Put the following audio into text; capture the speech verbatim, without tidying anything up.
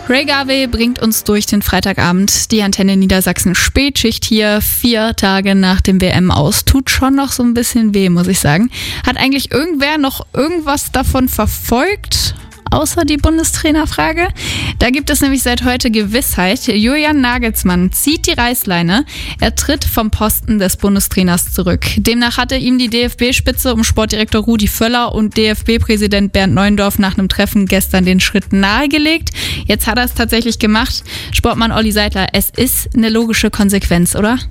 Ray Garvey bringt uns durch den Freitagabend. Die Antenne Niedersachsen Spätschicht hier, vier Tage nach dem W M aus. Tut schon noch so ein bisschen weh, muss ich sagen. Hat eigentlich irgendwer noch irgendwas davon verfolgt? Außer die Bundestrainerfrage? Da gibt es nämlich seit heute Gewissheit. Julian Nagelsmann zieht die Reißleine. Er tritt vom Posten des Bundestrainers zurück. Demnach hatte ihm die D F B-Spitze um Sportdirektor Rudi Völler und D F B-Präsident Bernd Neuendorf nach einem Treffen gestern den Schritt nahegelegt. Jetzt hat er es tatsächlich gemacht. Sportmann Olli Seidler, es ist eine logische Konsequenz, oder?